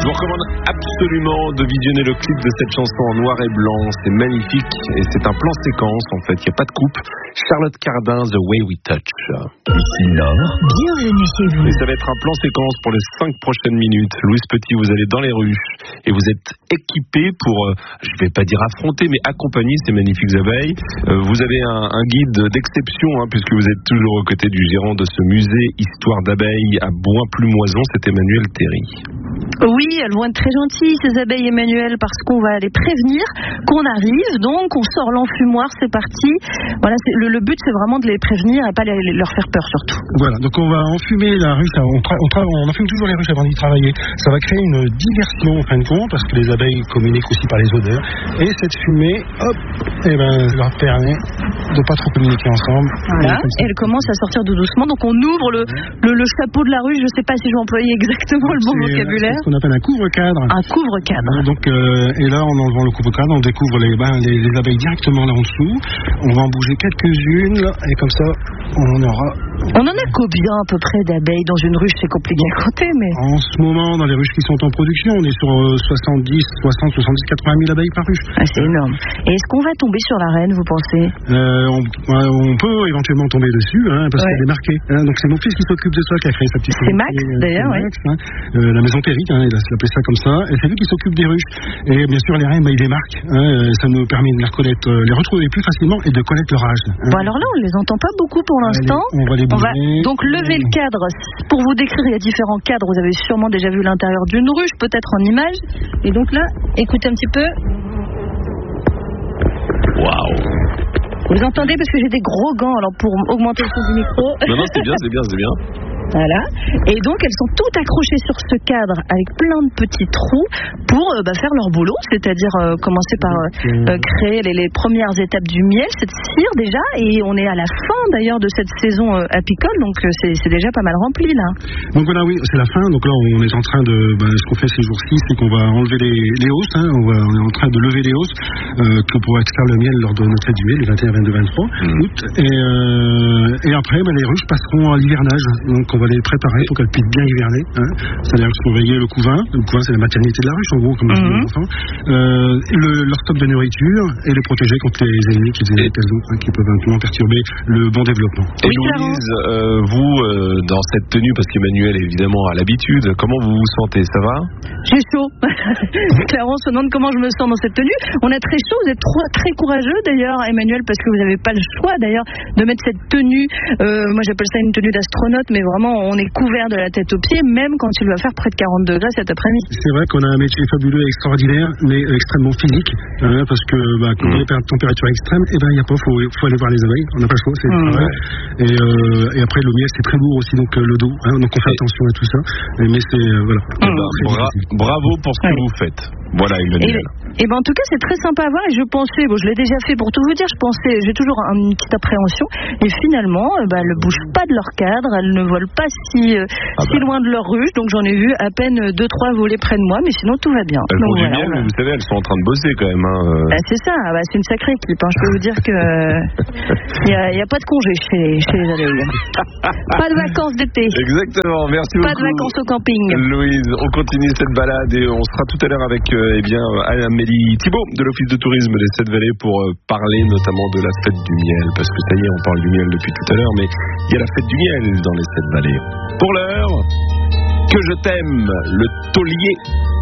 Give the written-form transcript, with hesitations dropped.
vous recommande absolument de visionner le clip de cette chanson en noir et blanc. C'est magnifique et c'est un plan séquence en fait. Il n'y a pas de coupe. Charlotte Cardin, The Way We Touch. Ici Laure, bienvenue chez vous. Et ça va être un plan séquence pour les 5 prochaines minutes. Louise Petit, vous allez dans les rues et vous êtes équipé pour, je ne vais pas dire affronter, mais accompagner ces magnifiques abeilles. Vous avez un guide d'exception, puisque vous êtes toujours aux côtés du gérant de ce musée Histoire d'abeilles à Bois-Plumoison, c'est Emmanuel Théry. Oui, elles vont être très gentilles, ces abeilles, Emmanuel, parce qu'on va les prévenir qu'on arrive. Donc, on sort l'enfumoir, c'est parti. Voilà, le but, c'est vraiment de les prévenir et pas leur faire peur, surtout. Voilà, donc on va enfumer la ruche. On enfume toujours les ruches avant d'y travailler. Ça va créer une diversion, en fin de compte, parce que les abeilles communiquent aussi par les odeurs. Et cette fumée, hop, leur permet de pas trop communiquer ensemble. Voilà, et elle commence à sortir tout doucement. Donc, on ouvre le chapeau de la ruche. Je sais pas si je vais employer exactement le bon vocabulaire. C'est ce qu'on appelle un couvre-cadre. Un couvre-cadre. Donc, et là, en enlevant le couvre-cadre, on découvre les abeilles directement là en dessous. On va en bouger quelques-unes, là, et comme ça, on aura... On en a combien à peu près d'abeilles dans une ruche? C'est compliqué à compter, mais... En ce moment, dans les ruches qui sont en production, on est sur 70, 80 000 abeilles par ruche. Ah, c'est énorme. Et est-ce qu'on va tomber sur la reine, vous pensez? On peut éventuellement tomber dessus, parce qu'elle est marquée. Donc c'est mon fils qui s'occupe de ça, qui a créé sa petite... C'est Max, d'ailleurs, oui. La maison Perry, il a appelé ça comme ça. Et c'est lui qui s'occupe des ruches. Et bien sûr, les reines, il les marque. Ça nous permet de les retrouver plus facilement et de connaître leur âge. Bon, alors là, on ne les entend pas beaucoup pour l'instant. On va donc lever le cadre. Pour vous décrire, il y a différents cadres. Vous avez sûrement déjà vu l'intérieur d'une ruche, peut-être en image. Et donc là, écoutez un petit peu. Waouh! Vous entendez, parce que j'ai des gros gants, alors pour augmenter le son du micro. Non, c'est bien. Voilà. Et donc, elles sont toutes accrochées sur ce cadre avec plein de petits trous pour faire leur boulot, c'est-à-dire commencer par créer les premières étapes du miel, cette cire déjà, et on est à la fin d'ailleurs de cette saison apicole, donc c'est déjà pas mal rempli là. Donc voilà, oui, c'est la fin. Donc là, on est en train de... ce qu'on fait ces jours-ci, c'est qu'on va enlever les hausses. On est en train de lever les hausses pour extraire le miel lors de notre fête du miel, les 21, 22, 23 août. Et après, les ruches passeront à l'hivernage. Donc on va les préparer pour qu'elles puissent bien hiverner. C'est-à-dire surveiller le couvain. Le couvain, c'est la maternité de la ruche, en gros, comme je dis aux enfants. Leur stock de nourriture et les protéger contre les ennemis qui peuvent éventuellement perturber le bon développement. Et Louise, vous, dans cette tenue, parce qu'Emmanuel évidemment a l'habitude, comment vous vous sentez? Ça va? J'ai chaud. Clairement, on se demande comment je me sens dans cette tenue. On a très chaud, vous êtes très courageux d'ailleurs, Emmanuel, parce que vous n'avez pas le choix d'ailleurs de mettre cette tenue. Moi, j'appelle ça une tenue d'astronaute, mais vraiment, on est couvert de la tête aux pieds, même quand il va faire près de 40 degrés cet après-midi. C'est vrai qu'on a un métier fabuleux et extraordinaire, mais extrêmement physique, parce que quand on est à température extrême, il y a pas, faut aller voir les abeilles, on n'a pas le choix, c'est le travail. Et après, le miel, c'est très lourd aussi, donc le dos, donc on fait attention à tout ça. Mais c'est, voilà. Bravo pour ce que vous faites. Voilà, Emmanuel. Et en tout cas, c'est très sympa à voir, et je pensais, je l'ai déjà fait pour tout vous dire, j'ai toujours une petite appréhension, et finalement, elles ne bougent pas de leur cadre, elles ne volent pas si loin de leur ruche, donc j'en ai vu à peine 2-3 voler près de moi, mais sinon tout va bien. Elles font du miel, mais vous savez, elles sont en train de bosser quand même. C'est ça, c'est une sacrée équipe, je peux vous dire que il n'y a pas de congé chez les abeilles. Pas de vacances d'été. Exactement, merci beaucoup. Pas de vacances au camping. Louise, on continue cette balade et on sera tout à l'heure avec Amélie Thibault de l'Office de tourisme des Sept-Vallées pour parler notamment de la fête du miel, parce que ça y est, on parle du miel depuis tout à l'heure, mais il y a la fête du miel dans les Sept-Vallées. Pour l'heure, Que je t'aime, le taulier.